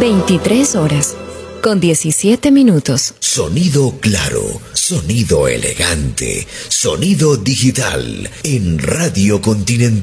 23 horas, con 17 minutos. Sonido claro, sonido elegante, sonido digital en Radio Continental.